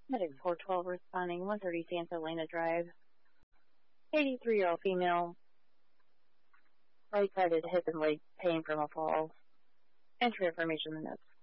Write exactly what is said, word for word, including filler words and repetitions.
Medic four twelve responding, one thirty Santa Elena Drive. eighty-three-year-old female, right-sided hip and leg pain from a fall. Entry information in the notes.